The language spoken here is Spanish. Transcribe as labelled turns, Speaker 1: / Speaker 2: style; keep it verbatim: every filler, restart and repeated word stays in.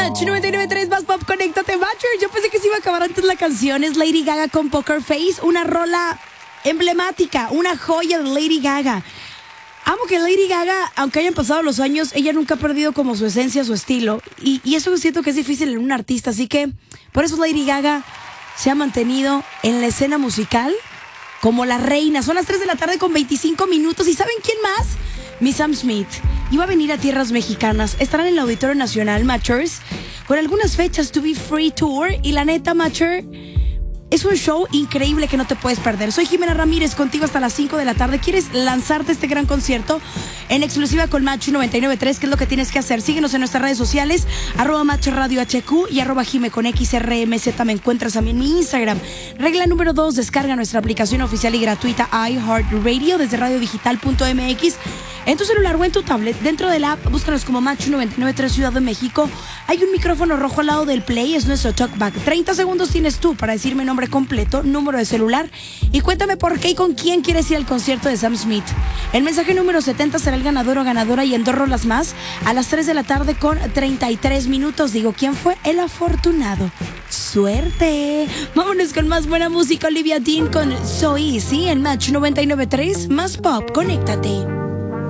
Speaker 1: Match noventa y nueve punto tres más pop, conéctate, Matcher. Yo pensé que se iba a acabar antes la canción. Es Lady Gaga con Poker Face, una rola emblemática, una joya de Lady Gaga. Amo que Lady Gaga, aunque hayan pasado los años, ella nunca ha perdido como su esencia, su estilo. Y, y eso siento que es difícil en un artista. Así que por eso Lady Gaga se ha mantenido en la escena musical como la reina. Son las tres de la tarde con veinticinco minutos. ¿Y saben quién más? Mi Sam Smith. Iba a venir a tierras mexicanas. Estarán en el Auditorio Nacional, Matchers, con algunas fechas To Be Free Tour. Y la neta, Matcher, es un show increíble que no te puedes perder. Soy Jimena Ramírez, contigo hasta las cinco de la tarde. ¿Quieres lanzarte este gran concierto en exclusiva con Match noventa y nueve punto tres? ¿Qué es lo que tienes que hacer? Síguenos en nuestras redes sociales, arroba Match Radio H Q y arroba Jime con X R M Z. Me encuentras a mí en mi Instagram. Regla número dos, descarga nuestra aplicación oficial y gratuita iHeartRadio desde radio digital punto m x. En tu celular o en tu tablet, dentro de la app, búscanos como Match noventa y nueve punto tres Ciudad de México. Hay un micrófono rojo al lado del play, es nuestro talkback. treinta segundos tienes tú para decirme nombre completo, número de celular y cuéntame por qué y con quién quieres ir al concierto de Sam Smith. El mensaje número setenta será el ganador o ganadora y en dos rolas más a las tres de la tarde con treinta y tres minutos. Digo, ¿quién fue el afortunado? ¡Suerte! Vámonos con más buena música. Olivia Dean con So Easy en Match noventa y nueve punto tres más pop. Conéctate.